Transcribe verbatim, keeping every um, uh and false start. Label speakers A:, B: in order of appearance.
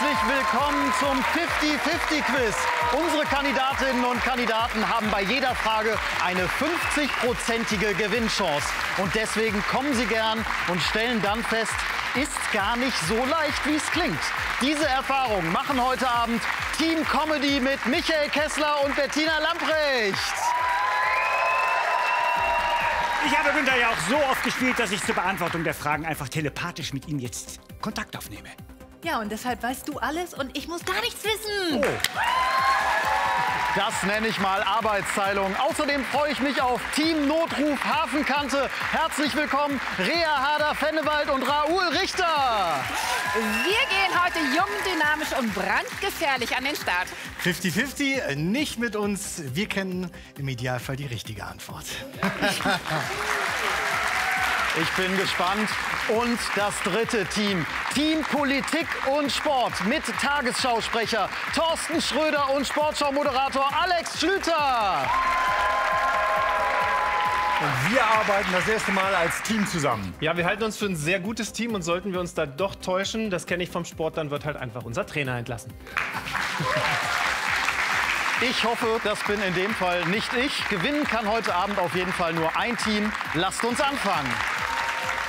A: Herzlich willkommen zum fifty fifty Quiz. Unsere Kandidatinnen und Kandidaten haben bei jeder Frage eine fünfzig-prozentige Gewinnchance. Und deswegen kommen sie gern und stellen dann fest, ist gar nicht so leicht, wie es klingt. Diese Erfahrung machen heute Abend Team Comedy mit Michael Kessler und Bettina Lamprecht.
B: Ich habe Günther ja auch so oft gespielt, dass ich zur Beantwortung der Fragen einfach telepathisch mit ihm jetzt Kontakt aufnehme.
C: Ja, und deshalb weißt du alles und ich muss gar nichts wissen.
A: Oh. Das nenne ich mal Arbeitsteilung. Außerdem freue ich mich auf Team Notruf Hafenkante. Herzlich willkommen, Rea Harder-Fennewald und Raoul Richter.
C: Wir gehen heute jung, dynamisch und brandgefährlich an den Start.
D: fifty fifty, nicht mit uns. Wir kennen im Idealfall die richtige Antwort.
A: Ich bin gespannt. Und das dritte Team, Team Politik und Sport mit Tagesschausprecher Thorsten Schröder und Sportschau-Moderator Alex Schlüter.
E: Und wir arbeiten das erste Mal als Team zusammen.
F: Ja, wir halten uns für ein sehr gutes Team und sollten wir uns da doch täuschen, das kenne ich vom Sport, dann wird halt einfach unser Trainer entlassen.
A: Ich hoffe, das bin in dem Fall nicht ich. Gewinnen kann heute Abend auf jeden Fall nur ein Team. Lasst uns anfangen.